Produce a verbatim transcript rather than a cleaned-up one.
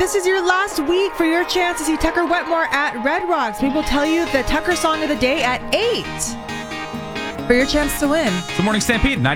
this is your last week for your chance to see Tucker Wetmore at Red Rocks. We will tell you the Tucker song of the day at eight for your chance to win. The Morning Stampede, ninety